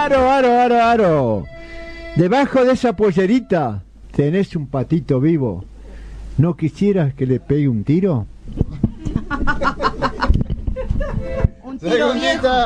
Aro. Debajo de esa pollerita tenés un patito vivo. ¿No quisieras que le pegue un tiro? Un tiro viejo.